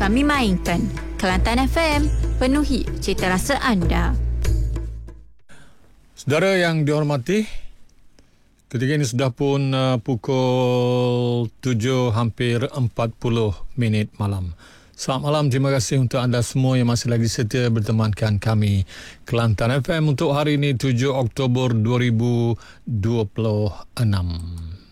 kami mainkan. Kelantan FM, penuhi cita rasa anda. Saudara yang dihormati, ketika ini sudah pun pukul 7 hampir 40 minit malam. Selamat malam, terima kasih untuk anda semua yang masih lagi setia bertemankan kami Kelantan FM untuk hari ini 7 Oktober 2026.